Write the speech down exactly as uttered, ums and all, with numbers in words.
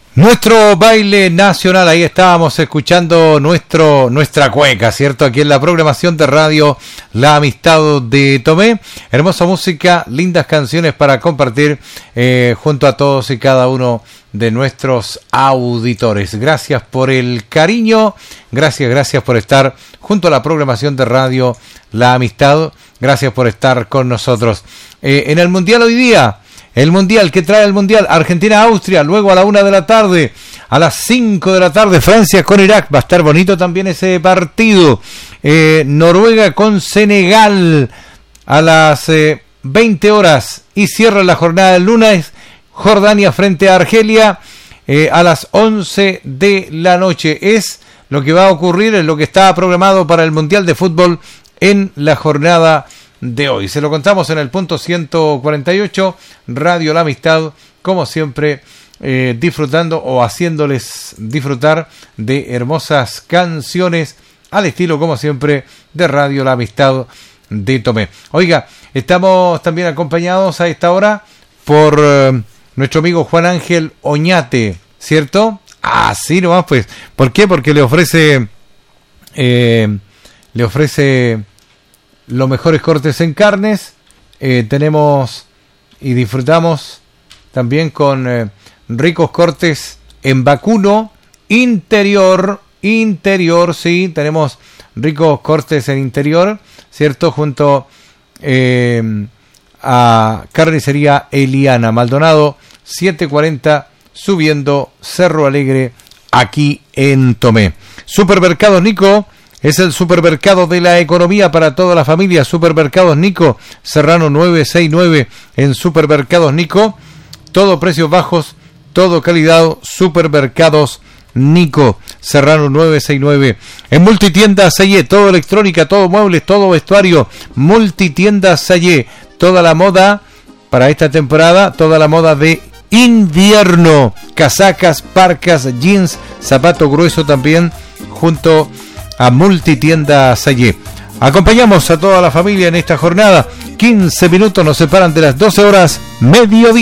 Nuestro baile nacional, ahí estábamos escuchando nuestro nuestra cueca, ¿cierto? Aquí en la programación de radio La Amistad de Tomé. Hermosa música, lindas canciones para compartir eh, junto a todos y cada uno de nuestros auditores. Gracias por el cariño, gracias, gracias por estar junto a la programación de radio La Amistad. Gracias por estar con nosotros. Eh, en el Mundial hoy día... El Mundial, que trae el Mundial? Argentina-Austria, luego a la una de la tarde, a las cinco de la tarde, Francia con Irak. Va a estar bonito también ese partido. Eh, Noruega con Senegal a las eh, veinte horas. Y cierra la jornada del lunes, Jordania frente a Argelia eh, a las once de la noche. Es lo que va a ocurrir, es lo que está programado para el Mundial de Fútbol en la jornada de hoy. Se lo contamos en el punto ciento cuarenta y ocho, Radio La Amistad, como siempre, eh, disfrutando o haciéndoles disfrutar de hermosas canciones al estilo, como siempre, de Radio La Amistad de Tomé. Oiga, estamos también acompañados a esta hora por eh, nuestro amigo Juan Ángel Oñate, ¿cierto? Ah, sí, nomás pues. ¿Por qué? Porque le ofrece eh, le ofrece los mejores cortes en carnes. Eh, tenemos y disfrutamos también con eh, ricos cortes en vacuno interior, interior, sí, tenemos ricos cortes en interior, ¿cierto? Junto eh, a Carnicería Eliana, Maldonado setecientos cuarenta, subiendo Cerro Alegre, aquí en Tomé. Supermercados Nico es el supermercado de la economía para toda la familia. Supermercados Nico, Serrano novecientos sesenta y nueve en Supermercados Nico. Todo precios bajos, todo calidad. Supermercados Nico, Serrano novecientos sesenta y nueve. En Multitiendas Sayé, todo electrónica, todo muebles, todo vestuario. Multitiendas Sayé, toda la moda para esta temporada, toda la moda de invierno. Casacas, parcas, jeans, zapato grueso también, junto a Multitienda Sayé. Acompañamos a toda la familia en esta jornada. quince minutos nos separan de las doce horas mediodía.